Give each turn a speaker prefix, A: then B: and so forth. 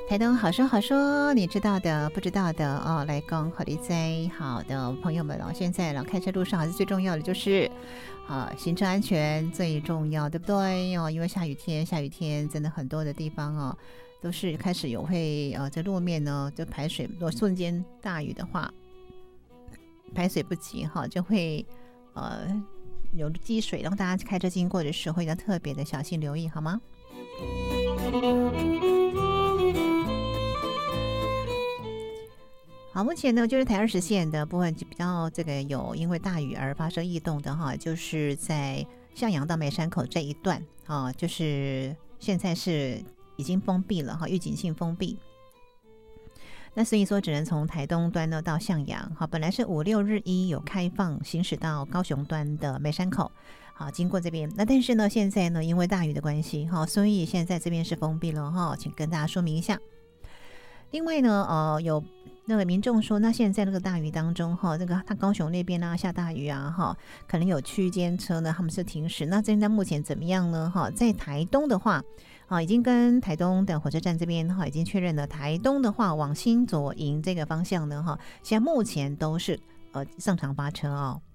A: 台东好说好说，你知道的不知道的哦，来讲好的在好的朋友们哦，现在呢开车路上还是最重要的就是行车安全最重要，对不对哦？因为下雨天真的很多的地方哦都是开始会这路面呢就排水，如果瞬间大雨的话，排水不及就会有积水，然后大家开车经过的时候要特别的小心留意，好吗？好，目前呢就是台20线的部分比较有因为大雨而发生异动的就是在向阳到梅山口这一段就是现在是已经封闭了预警性封闭。那所以说只能从台东端呢到向阳本来是5、6日一有开放行驶到高雄端的梅山口经过这边，那但是呢现在呢因为大雨的关系所以现在这边是封闭了请跟大家说明一下。另外呢有那个民众说，那现在那个大雨当中这个他高雄那边下大雨可能有区间车呢他们是停驶，那现在目前怎么样呢在台东的话已经跟台东的火车站这边已经确认了，台东的话往新左营这个方向呢现在目前都是正常发车